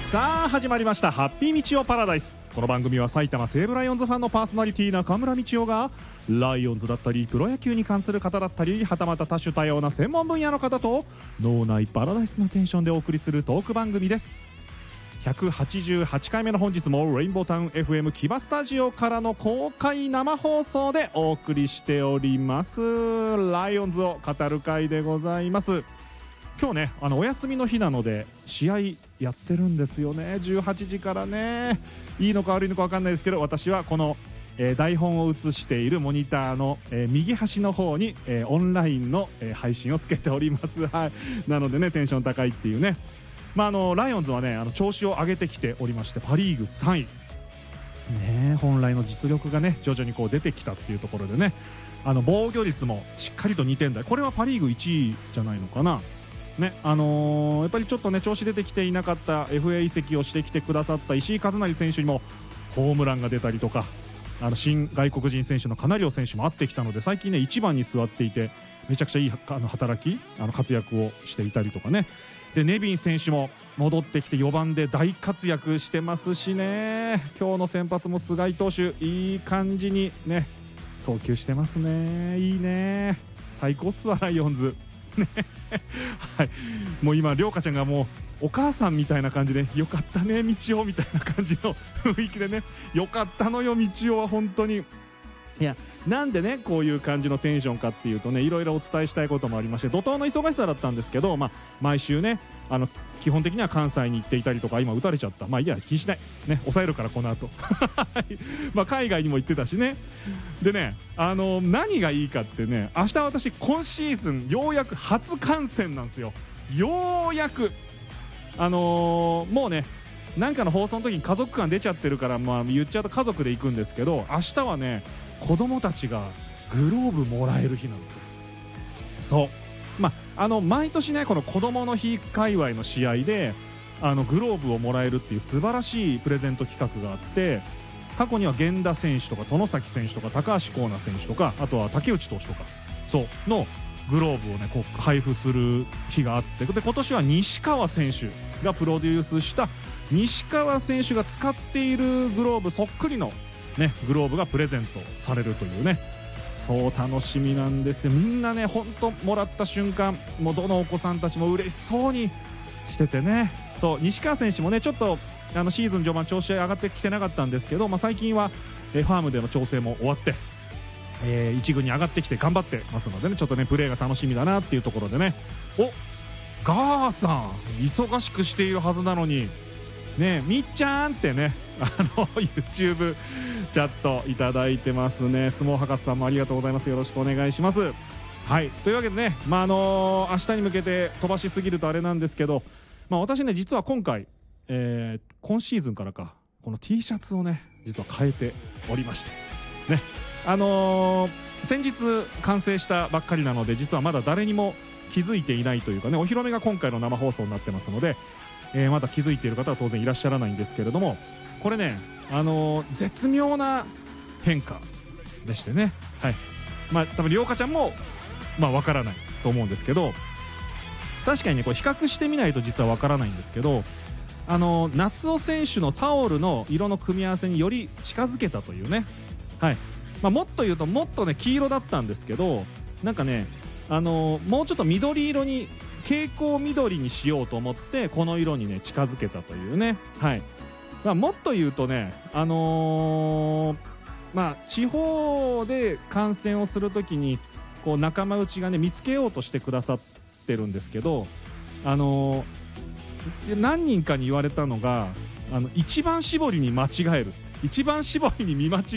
さあ始まりましたハッピーみちおパラダイス。この番組は埼玉西武ライオンズファンのパーソナリティ中村みちおがライオンズだったりプロ野球に関する方だったりはたまた多種多様な専門分野の方と脳内パラダイスのテンションでお送りするトーク番組です。188回目の本日もレインボータウン FM 木場スタジオからの公開生放送でお送りしております。ライオンズを語る会でございます。今日ねお休みの日なので試合やってるんですよね。18時からね、いいのか悪いのか分かんないですけど、私はこの、台本を映しているモニターの、右端の方に、オンラインの、配信をつけております。はい、なのでねテンション高いっていうね、ライオンズはね調子を上げてきておりまして、パ・リーグ3位ね、本来の実力がね徐々にこう出てきたっていうところでね、防御率もしっかりと2点台、これはパ・リーグ1位じゃないのかなね。やっぱりちょっとね調子出てきていなかった FA 移籍をしてきてくださった石井一成選手にもホームランが出たりとか、新外国人選手のカナリオ選手も会ってきたので、最近ね1番に座っていてめちゃくちゃいい働き活躍をしていたりとかね。でネビン選手も戻ってきて4番で大活躍してますしね、今日の先発も菅井投手いい感じにね投球してますね。いいね、最高っすわライオンズねはい、もう今涼香ちゃんがもうお母さんみたいな感じでよかったねみちおみたいな感じの雰囲気でね、よかったのよみちおは本当に。いやなんでねこういう感じのテンションかっていうとね、いろいろお伝えしたいこともありまして、怒涛の忙しさだったんですけど、毎週ね基本的には関西に行っていたりとか、今打たれちゃった、いや気にしないね、抑えるからこの後海外にも行ってたしね。でね何がいいかってね、明日私今シーズンようやく初観戦なんですよ。ようやくもうねなんかの放送の時に家族感出ちゃってるから、言っちゃうと家族で行くんですけど、明日はね子供たちがグローブもらえる日なんですよ。そう毎年ねこの子供の日界隈の試合でグローブをもらえるっていう素晴らしいプレゼント企画があって、過去には源田選手とか外崎選手とか高橋光成選手とか、あとは竹内投手とかのグローブをねこう配布する日があって、で今年は西川選手がプロデュースした西川選手が使っているグローブそっくりのねグローブがプレゼントされるというね、そう楽しみなんですよ。みんなね本当もらった瞬間もうどのお子さんたちも嬉しそうにしててね。そう西川選手もねちょっとシーズン序盤調子上がってきてなかったんですけど、最近はファームでの調整も終わって、一軍に上がってきて頑張ってますのでね、ちょっとねプレーが楽しみだなっていうところでね。おガーさん忙しくしているはずなのにね、みっちゃんってねYouTube チャットいただいてますね。相撲博士さんもありがとうございます。よろしくお願いします。はい、というわけでね、明日に向けて飛ばしすぎるとあれなんですけど、私ね実は今回、今シーズンからかこの T シャツをね実は変えておりましてね、先日完成したばっかりなので、実はまだ誰にも気づいていないというかね、お披露目が今回の生放送になってますので、まだ気づいている方は当然いらっしゃらないんですけれども、これね絶妙な変化でしてね、はい、多分涼香ちゃんもわからないと思うんですけど、確かにねこう比較してみないと実はわからないんですけど、夏尾選手のタオルの色の組み合わせにより近づけたというね、はい、もっと言うともっとね黄色だったんですけど、なんかねもうちょっと緑色に蛍光緑にしようと思ってこの色にね近づけたというね、はい、もっと言うとね地方で観戦をするときにこう仲間内がね見つけようとしてくださってるんですけど、何人かに言われたのが一番搾りに間違える、一番搾りに見間違